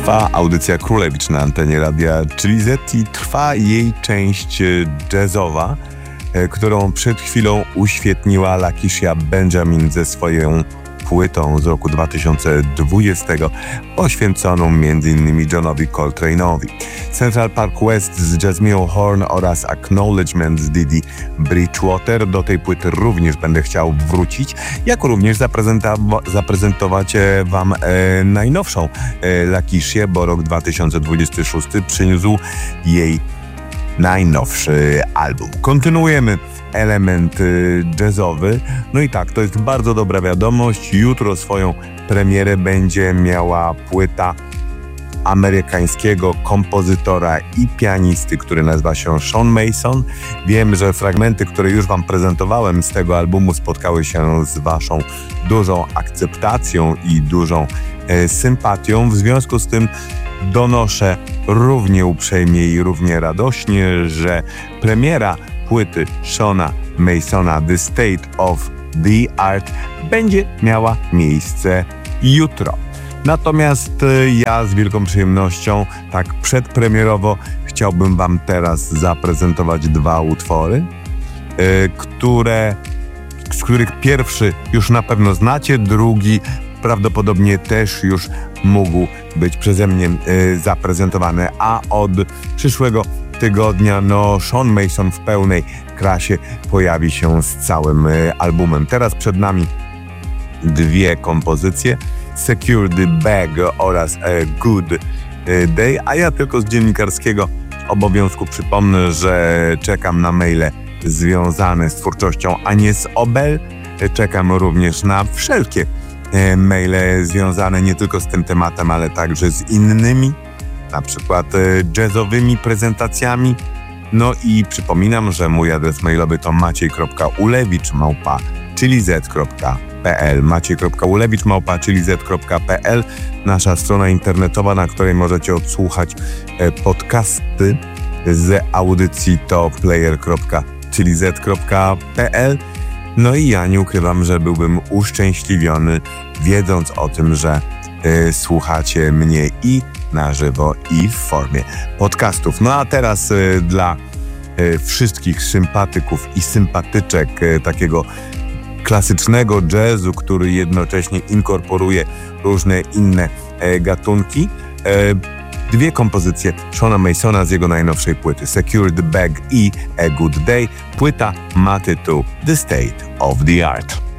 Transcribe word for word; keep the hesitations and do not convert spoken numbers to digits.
Trwa audycja Królewicz na antenie Radia Chili Z i trwa jej część jazzowa, którą przed chwilą uświetniła Lakeisha Benjamin ze swoją płytą z roku dwa tysiące dwudziestego, poświęconą między innymi Johnowi Coltrane'owi. Central Park West z Jazmine Horn oraz Acknowledgement z Didi Bridgewater. Do tej płyty również będę chciał wrócić, jak również zaprezentowa- zaprezentować wam e, najnowszą e, Lakeishię, bo rok dwa tysiące dwudziesty szósty przyniósł jej najnowszy album. Kontynuujemy element jazzowy. No i tak, to jest bardzo dobra wiadomość. Jutro swoją premierę będzie miała płyta amerykańskiego kompozytora i pianisty, który nazywa się Sean Mason. Wiem, że fragmenty, które już wam prezentowałem z tego albumu, spotkały się z waszą dużą akceptacją i dużą e, sympatią. W związku z tym donoszę równie uprzejmie i równie radośnie, że premiera płyty Seana Masona The State of the Art będzie miała miejsce jutro. Natomiast ja z wielką przyjemnością, tak przedpremierowo, chciałbym wam teraz zaprezentować dwa utwory, yy, które, z których pierwszy już na pewno znacie, drugi prawdopodobnie też już mógł być przeze mnie yy, zaprezentowany, a od przyszłego tygodnia no Sean Mason w pełnej krasie pojawi się z całym y, albumem. Teraz przed nami dwie kompozycje, Secure the Bag oraz A Good Day, a ja tylko z dziennikarskiego obowiązku przypomnę, że czekam na maile związane z twórczością Agnes Obel. Czekam również na wszelkie y, maile związane nie tylko z tym tematem, ale także z innymi, na przykład y, jazzowymi prezentacjami. No i przypominam, że mój adres mailowy to maciej kropka ulewicz małpa chiliz kropka p l maciej kropka ulewicz małpa chiliz kropka p l. Nasza strona internetowa, na której możecie odsłuchać e, podcasty z audycji to player kropka chiliz kropka p l. No i ja nie ukrywam, że byłbym uszczęśliwiony, wiedząc o tym, że e, słuchacie mnie i na żywo, i w formie podcastów. No a teraz y, dla y, wszystkich sympatyków i sympatyczek y, takiego klasycznego jazzu, który jednocześnie inkorporuje różne inne y, gatunki, y, dwie kompozycje Seana Masona z jego najnowszej płyty Secure the Bag i A Good Day. Płyta ma tytuł The State of the Art.